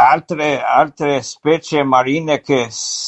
altre specie marine che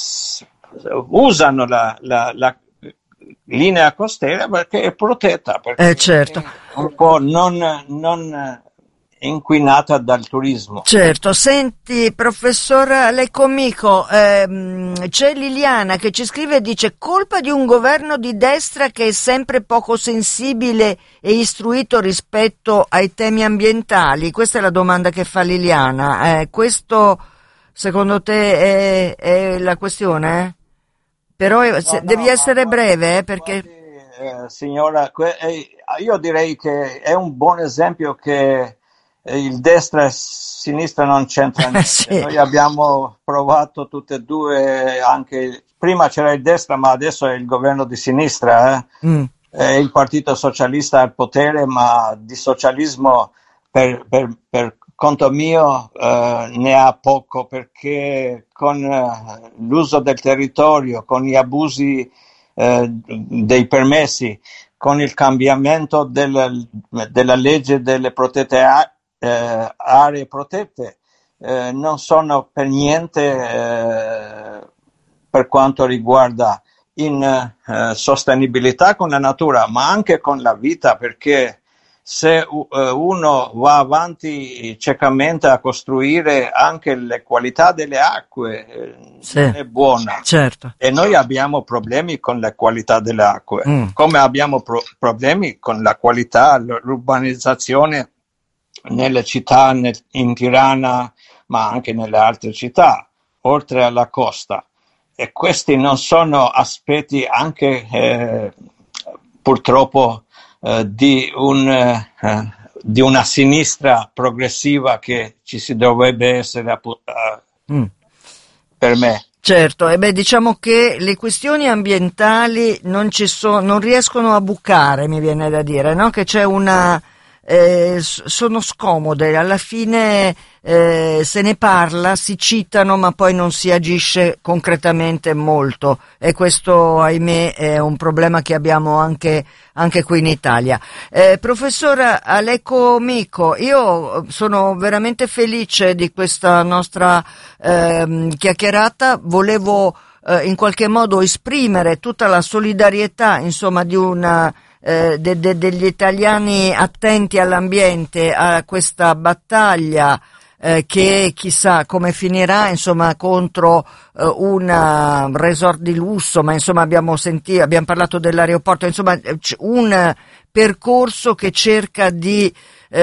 usano la linea costiera perché è protetta, perché Certo. è un po' non inquinata dal turismo. Certo, senti professor Leccomico, c'è Liliana che ci scrive e dice: colpa di un governo di destra che è sempre poco sensibile e istruito rispetto ai temi ambientali? Questa è la domanda che fa Liliana. Questo secondo te è la questione? Però devi essere breve, perché... Guardi, signora, io direi che è un buon esempio che il destra e sinistra non c'entra niente. Sì. Noi abbiamo provato tutte e due, anche prima c'era il destra, ma adesso è il governo di sinistra. Il Partito Socialista al potere, ma di socialismo per conto mio ne ha poco, perché con l'uso del territorio, con gli abusi dei permessi, con il cambiamento della legge delle protette aree protette, non sono per niente per quanto riguarda in sostenibilità con la natura, ma anche con la vita, perché se uno va avanti ciecamente a costruire, anche le qualità delle acque non è buona. Certo. E noi abbiamo problemi con la qualità delle acque, come abbiamo problemi con la qualità, l'urbanizzazione nelle città, in Tirana, ma anche nelle altre città, oltre alla costa. E questi non sono aspetti anche purtroppo di una sinistra progressiva che ci si dovrebbe essere per me. Certo, e diciamo che le questioni ambientali non riescono a bucare, mi viene da dire, no? Che c'è sono scomode, alla fine se ne parla, si citano, ma poi non si agisce concretamente molto, e questo, ahimè, è un problema che abbiamo anche qui in Italia. Professor Leccomico, io sono veramente felice di questa nostra chiacchierata. Volevo in qualche modo esprimere tutta la solidarietà, insomma, di degli italiani attenti all'ambiente, a questa battaglia che chissà come finirà, insomma, contro un resort di lusso, ma insomma abbiamo parlato dell'aeroporto, insomma un percorso che cerca di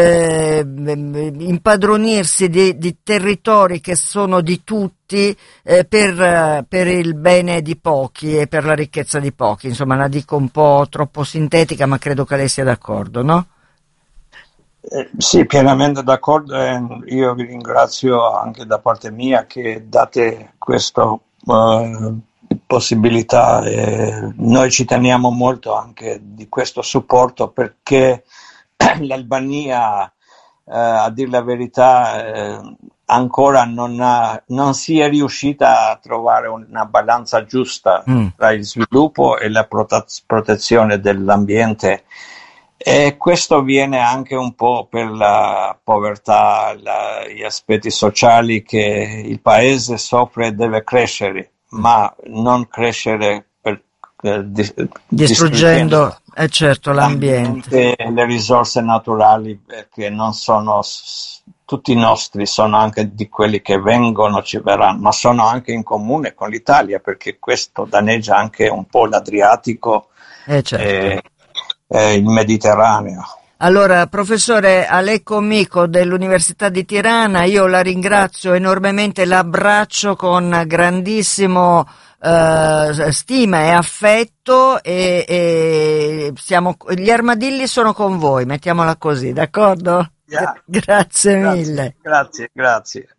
impadronirsi di territori che sono di tutti, per il bene di pochi e per la ricchezza di pochi. Insomma, la dico un po' troppo sintetica, ma credo che lei sia d'accordo, no? Sì, pienamente d'accordo, e io vi ringrazio anche da parte mia che date questa possibilità. Noi ci teniamo molto anche di questo supporto, perché l'Albania, a dire la verità, ancora non si è riuscita a trovare una balanza giusta tra il sviluppo e la protezione dell'ambiente. E questo viene anche un po' per la povertà, gli aspetti sociali che il paese soffre e deve crescere, ma non crescere distruggendo certo l'ambiente. Le risorse naturali, perché non sono tutti nostri, sono anche di quelli che vengono, ci verranno, ma sono anche in comune con l'Italia, perché questo danneggia anche un po' l'Adriatico certo. e il Mediterraneo. Allora, professore Leccomico dell'Università di Tirana, io la ringrazio enormemente, l'abbraccio con grandissimo stima e affetto, e gli armadilli sono con voi, mettiamola così, d'accordo? Grazie mille. Grazie.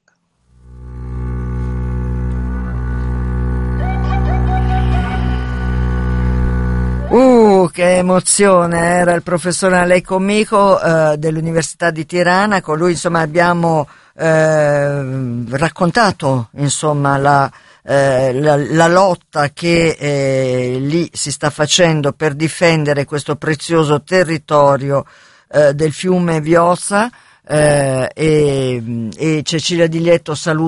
Che emozione, era il professore Leccomico dell'Università di Tirana. Con lui, insomma, abbiamo raccontato, insomma, la lotta che lì si sta facendo per difendere questo prezioso territorio del fiume Vjosa, e Cecilia Di Lietto saluta